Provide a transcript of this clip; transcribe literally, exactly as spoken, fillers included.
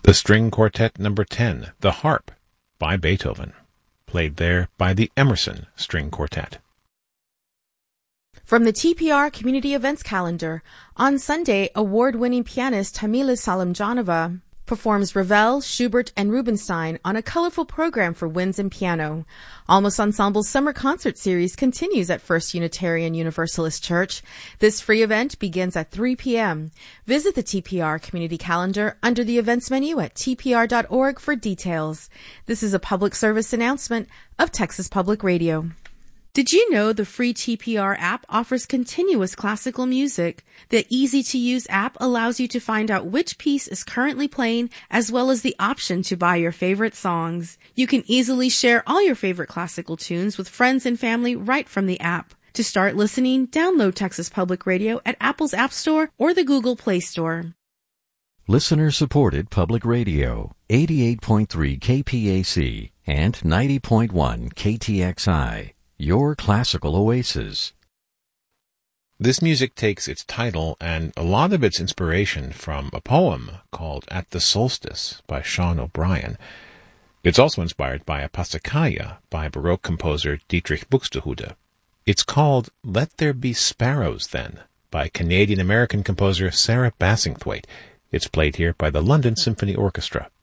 The String Quartet Number ten, The Harp, by Beethoven, played there by the Emerson String Quartet. From the T P R Community Events Calendar, on Sunday, award-winning pianist Tamila Salimjanova performs Ravel, Schubert, and Rubinstein on a colorful program for winds and piano. Almost Ensemble's summer concert series continues at First Unitarian Universalist Church. This free event begins at three p.m. Visit the T P R Community Calendar under the events menu at t p r dot org for details. This is a public service announcement of Texas Public Radio. Did you know the free T P R app offers continuous classical music? The easy-to-use app allows you to find out which piece is currently playing, as well as the option to buy your favorite songs. You can easily share all your favorite classical tunes with friends and family right from the app. To start listening, download Texas Public Radio at Apple's App Store or the Google Play Store. Listener-supported Public Radio, eighty-eight point three K P A C and ninety point one K T X I. Your classical oasis. This music takes its title and a lot of its inspiration from a poem called At the Solstice by Sean O'Brien. It's also inspired by a Passacaglia by Baroque composer Dietrich Buxtehude. It's called Let There Be Sparrows Then by Canadian-American composer Sarah Bassingthwaite. It's played here by the London Symphony Orchestra.